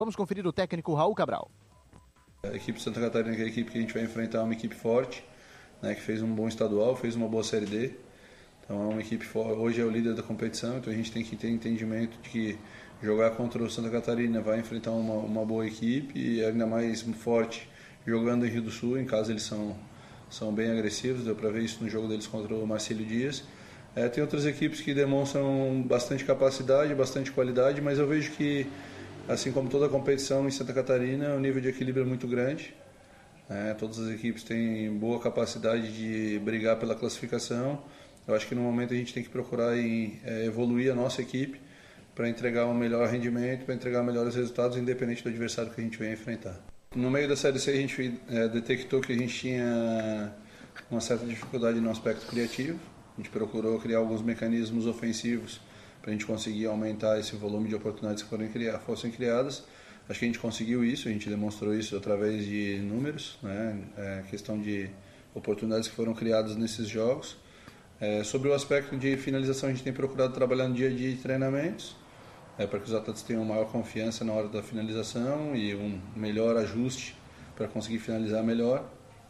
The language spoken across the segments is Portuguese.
Vamos conferir o técnico Raul Cabral. A equipe de Santa Catarina, que é a equipe que a gente vai enfrentar, é uma equipe forte, né, que fez um bom estadual, fez uma boa Série D. Então é uma equipe forte, hoje é o líder da competição, então a gente tem que ter entendimento de que jogar contra o Santa Catarina vai enfrentar uma boa equipe, e ainda mais forte jogando em Rio do Sul. Em casa eles são bem agressivos, deu para ver isso no jogo deles contra o Marcílio Dias. Tem outras equipes que demonstram bastante capacidade, bastante qualidade, mas eu vejo que, assim como toda a competição em Santa Catarina, o nível de equilíbrio é muito grande. Todas as equipes têm boa capacidade de brigar pela classificação. Eu acho que no momento a gente tem que procurar evoluir a nossa equipe para entregar um melhor rendimento, para entregar melhores resultados, independente do adversário que a gente venha enfrentar. No meio da Série C a gente detectou que a gente tinha uma certa dificuldade no aspecto criativo. A gente procurou criar alguns mecanismos ofensivos para a gente conseguir aumentar esse volume de oportunidades que fossem criadas. Acho que a gente conseguiu isso, a gente demonstrou isso através de números, né? Questão de oportunidades que foram criadas nesses jogos. Sobre o aspecto de finalização, a gente tem procurado trabalhar no dia a dia de treinamentos, para que os atletas tenham maior confiança na hora da finalização e um melhor ajuste para conseguir finalizar melhor.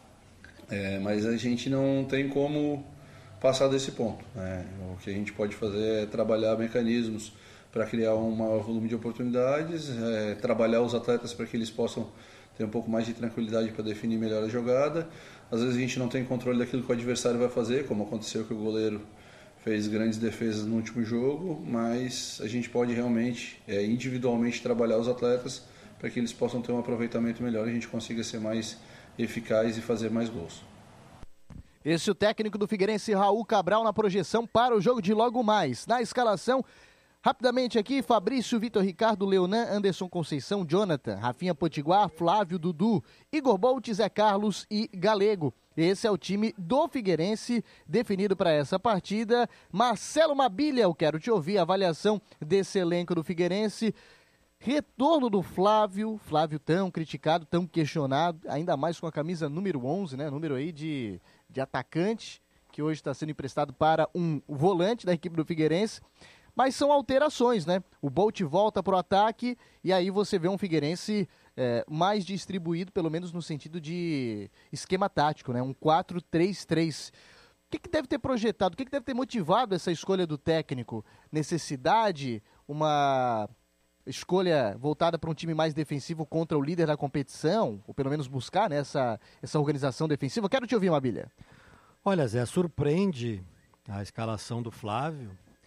Mas a gente não tem como passar desse ponto, né? O que a gente pode fazer é trabalhar mecanismos para criar um maior volume de oportunidades, trabalhar os atletas para que eles possam ter um pouco mais de tranquilidade para definir melhor a jogada. Às vezes a gente não tem controle daquilo que o adversário vai fazer, como aconteceu que o goleiro fez grandes defesas no último jogo, mas a gente pode realmente, individualmente, trabalhar os atletas para que eles possam ter um aproveitamento melhor e a gente consiga ser mais eficaz e fazer mais gols. Esse é o técnico do Figueirense, Raul Cabral, na projeção para o jogo de logo mais. Na escalação, rapidamente aqui, Fabrício, Vitor Ricardo, Leonan, Anderson Conceição, Jonathan, Rafinha Potiguar, Flávio, Dudu, Igor Bolt, Zé Carlos e Galego. Esse é o time do Figueirense definido para essa partida. Marcelo Mabilha, eu quero te ouvir a avaliação desse elenco do Figueirense. Retorno do Flávio tão criticado, tão questionado, ainda mais com a camisa número 11, né? Número aí de atacante, que hoje está sendo emprestado para um volante da equipe do Figueirense. Mas são alterações, né? O Bolt volta para o ataque e aí você vê um Figueirense mais distribuído, pelo menos no sentido de esquema tático, né? Um 4-3-3. O que deve ter projetado, o que deve ter motivado essa escolha do técnico? Necessidade, uma escolha voltada para um time mais defensivo contra o líder da competição, ou pelo menos buscar, né, essa organização defensiva? Quero te ouvir, Mabilha. Olha, Zé, surpreende a escalação do Flávio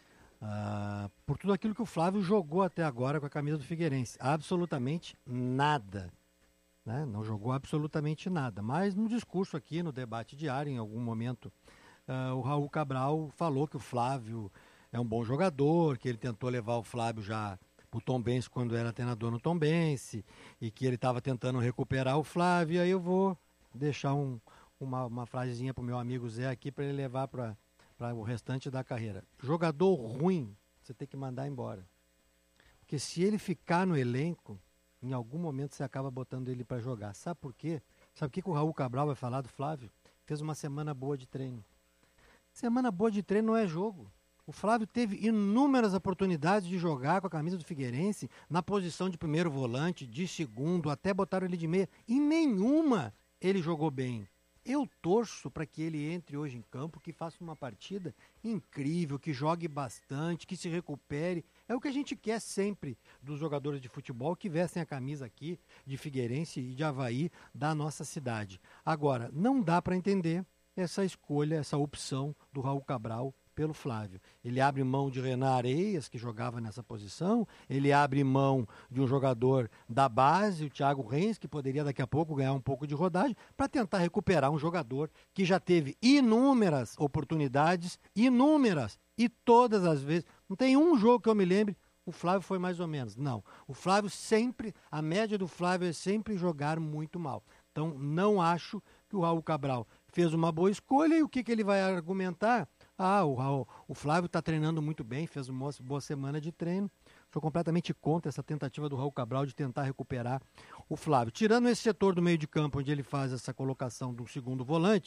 por tudo aquilo que o Flávio jogou até agora com a camisa do Figueirense. Absolutamente nada, né? Não jogou absolutamente nada. Mas no discurso aqui, no debate diário, em algum momento, o Raul Cabral falou que o Flávio é um bom jogador, que ele tentou levar o Flávio já o Tombense quando era treinador no Tombense, e que ele estava tentando recuperar o Flávio. E aí eu vou deixar uma frasezinha para o meu amigo Zé aqui para ele levar para o restante da carreira. Jogador ruim, você tem que mandar embora. Porque se ele ficar no elenco, em algum momento você acaba botando ele para jogar. Sabe por quê? Sabe o que o Raul Cabral vai falar do Flávio? Fez uma semana boa de treino. Semana boa de treino não é jogo. O Flávio teve inúmeras oportunidades de jogar com a camisa do Figueirense na posição de primeiro volante, de segundo, até botaram ele de meia. E nenhuma ele jogou bem. Eu torço para que ele entre hoje em campo, que faça uma partida incrível, que jogue bastante, que se recupere. É o que a gente quer sempre dos jogadores de futebol que vestem a camisa aqui de Figueirense e de Avaí da nossa cidade. Agora, não dá para entender essa escolha, essa opção do Raul Cabral pelo Flávio. Ele abre mão de Renan Areias, que jogava nessa posição, ele abre mão de um jogador da base, o Thiago Reis, que poderia daqui a pouco ganhar um pouco de rodagem, para tentar recuperar um jogador que já teve inúmeras oportunidades, e todas as vezes, não tem um jogo que eu me lembre, o Flávio foi mais ou menos. Não, o Flávio sempre, a média do Flávio é sempre jogar muito mal. Então, não acho que o Raul Cabral fez uma boa escolha, e o que ele vai argumentar? O Flávio está treinando muito bem, fez uma boa semana de treino. Sou completamente contra essa tentativa do Raul Cabral de tentar recuperar o Flávio. Tirando esse setor do meio de campo, onde ele faz essa colocação do segundo volante,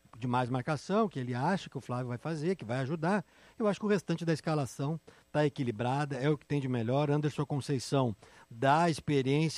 de mais marcação, que ele acha que o Flávio vai fazer, que vai ajudar. Eu acho que o restante da escalação está equilibrada, é o que tem de melhor. Anderson Conceição dá experiência